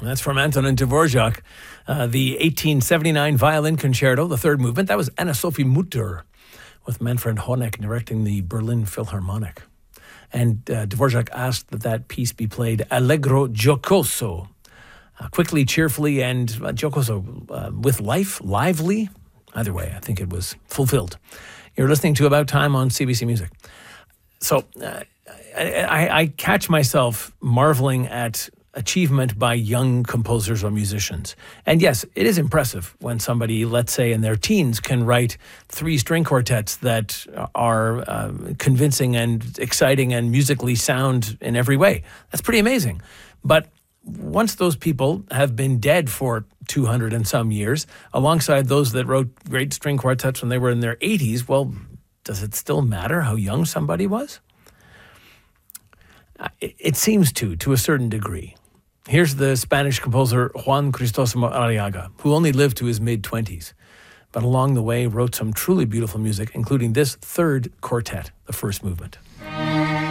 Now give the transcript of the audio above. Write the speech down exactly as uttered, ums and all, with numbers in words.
That's from Antonin Dvorak, uh, the eighteen seventy-nine Violin Concerto, the third movement. That was Anna-Sophie Mutter, with Manfred Honeck directing the Berlin Philharmonic. And uh, Dvorak asked that that piece be played allegro giocoso, uh, quickly, cheerfully, and uh, giocoso, uh, with life, lively. Either way, I think it was fulfilled. You're listening to About Time on C B C Music. So uh, I, I, I catch myself marveling at achievement by young composers or musicians. And yes, it is impressive when somebody, let's say in their teens, can write three string quartets that are uh, convincing and exciting and musically sound in every way. That's pretty amazing. But once those people have been dead for two hundred and some years, alongside those that wrote great string quartets when they were in their eighties, well, does it still matter how young somebody was? It seems to, to a certain degree. Here's the Spanish composer Juan Cristóstomo Arriaga, who only lived to his mid-twenties, but along the way wrote some truly beautiful music, including this third quartet, the first movement.